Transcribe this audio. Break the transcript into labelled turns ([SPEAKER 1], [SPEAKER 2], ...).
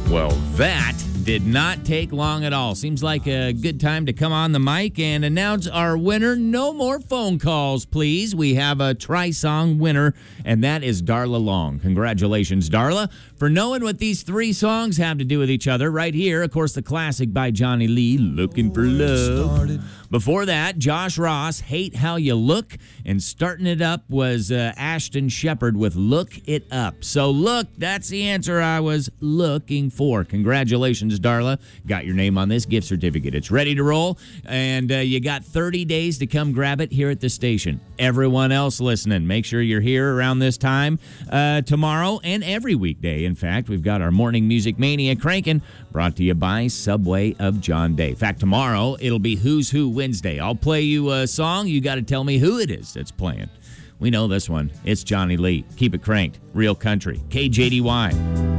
[SPEAKER 1] Well, that did not take long at all. Seems like a good time to come on the mic and announce our winner. No more phone calls, please. We have a tri-song winner, and that is Darla Long. Congratulations, Darla, for knowing what these three songs have to do with each other. Right here, of course, the classic by Johnny Lee, Looking for Love. Before that, Josh Ross, Hate How You Look. And starting it up was Ashton Shepherd with Look It Up. So look, that's the answer I was looking for. Congratulations, Darla. Got your name on this gift certificate. It's ready to roll. And you got 30 days to come grab it here at the station. Everyone else listening, make sure you're here around this time tomorrow and every weekday. In fact, we've got our Morning Music Mania cranking, brought to you by Subway of John Day. In fact, tomorrow it'll be Who's Who Wednesday. I'll play you a song. You got to tell me who it is that's playing. We know this one. It's Johnny Lee. Keep it cranked. Real country. KJDY.